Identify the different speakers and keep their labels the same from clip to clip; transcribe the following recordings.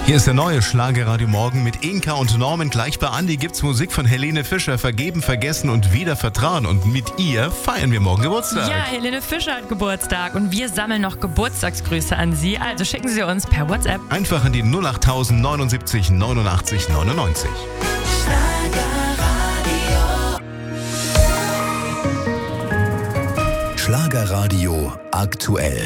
Speaker 1: Hier ist der neue Schlagerradio Morgen mit Inka und Norman. Gleich bei Andi gibt's Musik von Helene Fischer, Vergeben, Vergessen und Wieder Vertrauen. Und mit ihr feiern wir morgen Geburtstag.
Speaker 2: Ja, Helene Fischer hat Geburtstag und wir sammeln noch Geburtstagsgrüße an sie. Also schicken Sie uns per WhatsApp.
Speaker 1: Einfach an die 08000 79 89 99.
Speaker 3: Schlagerradio aktuell.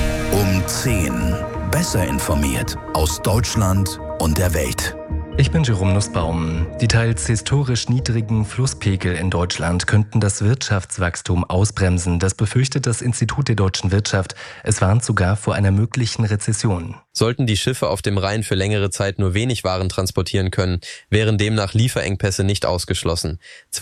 Speaker 3: Um 10. Besser informiert aus Deutschland und der Welt.
Speaker 4: Ich bin Jerome Nussbaum. Die teils historisch niedrigen Flusspegel in Deutschland könnten das Wirtschaftswachstum ausbremsen. Das befürchtet das Institut der deutschen Wirtschaft. Es warnt sogar vor einer möglichen Rezession.
Speaker 5: Sollten die Schiffe auf dem Rhein für längere Zeit nur wenig Waren transportieren können, wären demnach Lieferengpässe nicht ausgeschlossen.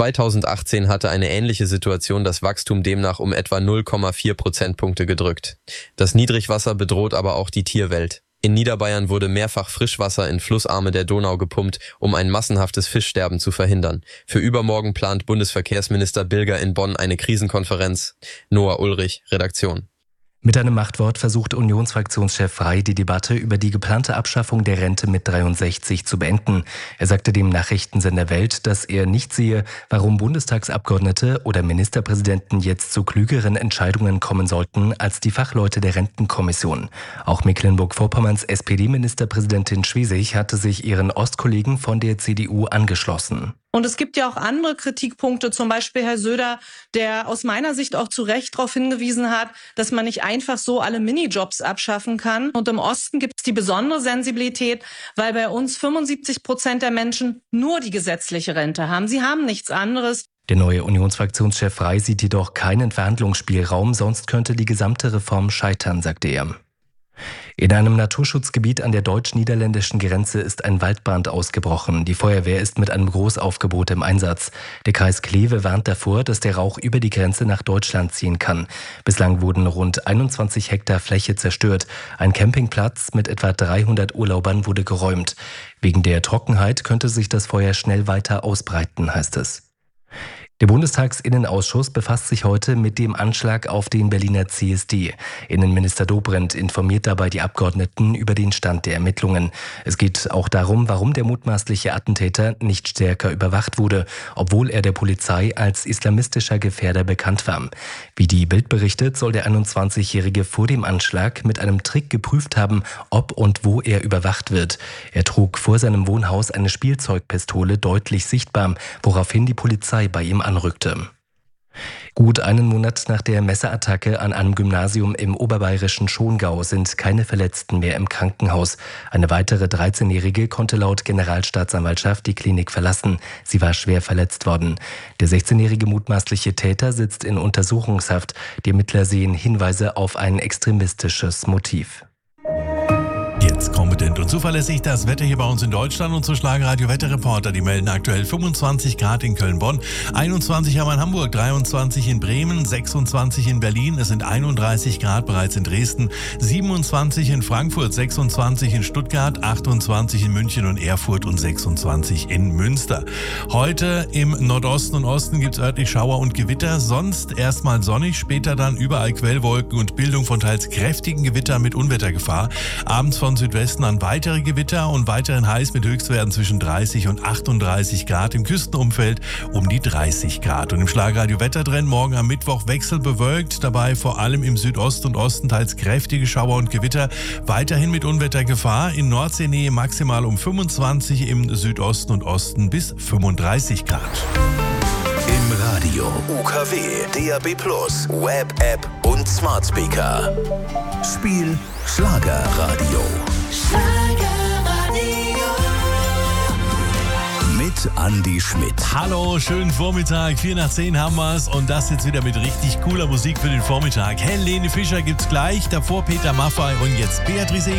Speaker 5: 2018 hatte eine ähnliche Situation das Wachstum demnach um etwa 0,4 Prozentpunkte gedrückt. Das Niedrigwasser bedroht aber auch die Tierwelt. In Niederbayern wurde mehrfach Frischwasser in Flussarme der Donau gepumpt, um ein massenhaftes Fischsterben zu verhindern. Für übermorgen plant Bundesverkehrsminister Bilger in Bonn eine Krisenkonferenz. Noah Ulrich, Redaktion.
Speaker 4: Mit einem Machtwort versucht Unionsfraktionschef Frey die Debatte über die geplante Abschaffung der Rente mit 63 zu beenden. Er sagte dem Nachrichtensender Welt, dass er nicht sehe, warum Bundestagsabgeordnete oder Ministerpräsidenten jetzt zu klügeren Entscheidungen kommen sollten als die Fachleute der Rentenkommission. Auch Mecklenburg-Vorpommerns SPD-Ministerpräsidentin Schwesig hatte sich ihren Ostkollegen von der CDU angeschlossen.
Speaker 6: Und es gibt ja auch andere Kritikpunkte, zum Beispiel Herr Söder, der aus meiner Sicht auch zu Recht darauf hingewiesen hat, dass man nicht einfach so alle Minijobs abschaffen kann. Und im Osten gibt es die besondere Sensibilität, weil bei uns 75% der Menschen nur die gesetzliche Rente haben. Sie haben nichts anderes.
Speaker 4: Der neue Unionsfraktionschef Frey sieht jedoch keinen Verhandlungsspielraum, sonst könnte die gesamte Reform scheitern, sagte er. In einem Naturschutzgebiet an der deutsch-niederländischen Grenze ist ein Waldbrand ausgebrochen. Die Feuerwehr ist mit einem Großaufgebot im Einsatz. Der Kreis Kleve warnt davor, dass der Rauch über die Grenze nach Deutschland ziehen kann. Bislang wurden rund 21 Hektar Fläche zerstört. Ein Campingplatz mit etwa 300 Urlaubern wurde geräumt. Wegen der Trockenheit könnte sich das Feuer schnell weiter ausbreiten, heißt es. Der Bundestagsinnenausschuss befasst sich heute mit dem Anschlag auf den Berliner CSD. Innenminister Dobrindt informiert dabei die Abgeordneten über den Stand der Ermittlungen. Es geht auch darum, warum der mutmaßliche Attentäter nicht stärker überwacht wurde, obwohl er der Polizei als islamistischer Gefährder bekannt war. Wie die Bild berichtet, soll der 21-Jährige vor dem Anschlag mit einem Trick geprüft haben, ob und wo er überwacht wird. Er trug vor seinem Wohnhaus eine Spielzeugpistole deutlich sichtbar, woraufhin die Polizei bei ihm anrückte. Gut einen Monat nach der Messerattacke an einem Gymnasium im oberbayerischen Schongau sind keine Verletzten mehr im Krankenhaus. Eine weitere 13-Jährige konnte laut Generalstaatsanwaltschaft die Klinik verlassen. Sie war schwer verletzt worden. Der 16-jährige mutmaßliche Täter sitzt in Untersuchungshaft. Die Ermittler sehen Hinweise auf ein extremistisches Motiv.
Speaker 7: Jetzt kompetent und zuverlässig das Wetter hier bei uns in Deutschland. Und zu Schlagerradio Wetterreporter, die melden aktuell 25 Grad in Köln-Bonn, 21 haben wir in Hamburg, 23 in Bremen, 26 in Berlin, es sind 31 Grad bereits in Dresden, 27 in Frankfurt, 26 in Stuttgart, 28 in München und Erfurt und 26 in Münster. Heute im Nordosten und Osten gibt es örtlich Schauer und Gewitter, sonst erstmal sonnig, später dann überall Quellwolken und Bildung von teils kräftigen Gewittern mit Unwettergefahr. Abends von Südwesten an weitere Gewitter und weiterhin heiß mit Höchstwerten zwischen 30 und 38 Grad. Im Küstenumfeld um die 30 Grad. Und im Schlagerradio Wettertrend morgen am Mittwoch wechselbewölkt. Dabei vor allem im Südost und Osten teils kräftige Schauer und Gewitter. Weiterhin mit Unwettergefahr. In Nordseenähe maximal um 25, im Südosten und Osten bis 35 Grad.
Speaker 3: Im Radio, UKW, DAB+, Web-App und Smart Speaker. Spiel Schlagerradio. Mit Andi Schmidt.
Speaker 7: Hallo, schönen Vormittag. 9:04 haben wir's. Und das jetzt wieder mit richtig cooler Musik für den Vormittag. Helene Fischer gibt's gleich. Davor Peter Maffay und jetzt Beatrice